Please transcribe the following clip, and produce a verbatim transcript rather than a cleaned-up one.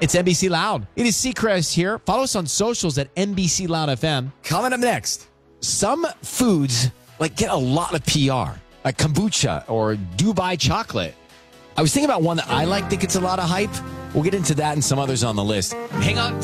It's N B C Loud. It is Seacrest here. Follow us on socials at N B C Loud F M. Coming up next, some foods like get a lot of P R, like kombucha or Dubai chocolate. I was thinking about one that I like that gets a lot of hype. We'll get into that and some others on the list. Hang on.